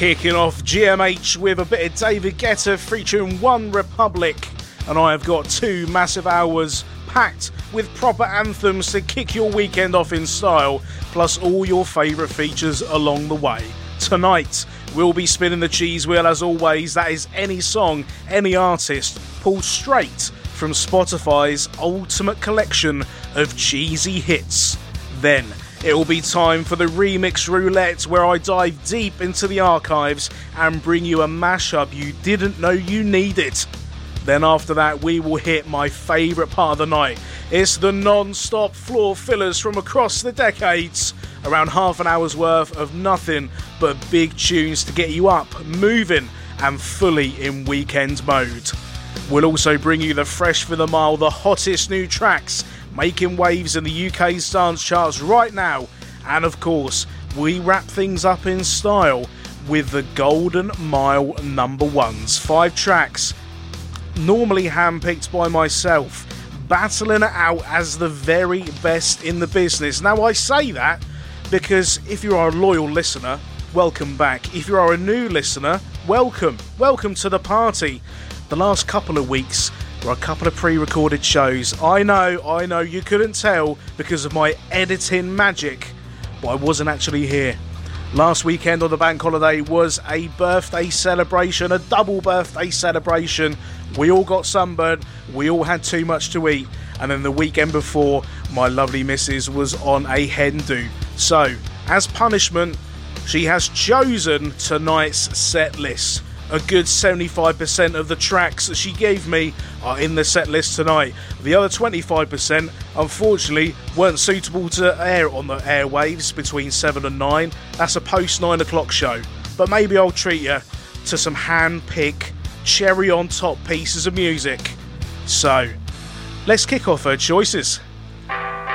Kicking off GMH with a bit of David Guetta featuring One Republic, and I have got 2 massive hours packed with proper anthems to kick your weekend off in style, plus all your favourite features along the way. Tonight, we'll be spinning the cheese wheel as always. That is any song, any artist, pulled straight from Spotify's ultimate collection of cheesy hits. Then, it will be time for the Remix Roulette, where I dive deep into the archives and bring you a mashup you didn't know you needed. Then after that, we will hit my favourite part of the night. It's the non-stop floor fillers from across the decades. Around half an hour's worth of nothing but big tunes to get you up, moving, and fully in weekend mode. We'll also bring you the fresh for the mile, the hottest new tracks making waves in the UK's dance charts right now. And of course, we wrap things up in style with the Golden Mile number ones. 5 tracks, normally handpicked by myself, battling it out as the very best in the business. Now I say that because if you are a loyal listener, welcome back. If you are a new listener, welcome to the party. The last couple of weeks were a couple of pre-recorded shows. I know you couldn't tell because of my editing magic, but I wasn't actually here. Last weekend on the bank holiday was a birthday celebration, a double birthday celebration. We all got sunburned, we all had too much to eat, and then the weekend before, my lovely missus was on a hen do. So, as punishment, she has chosen tonight's set list. A good 75% of the tracks that she gave me are in the set list tonight. The other 25%, unfortunately, weren't suitable to air on the airwaves between 7 and 9. That's a post 9 o'clock show. But maybe I'll treat you to some hand-pick, cherry-on-top pieces of music. So, let's kick off her choices.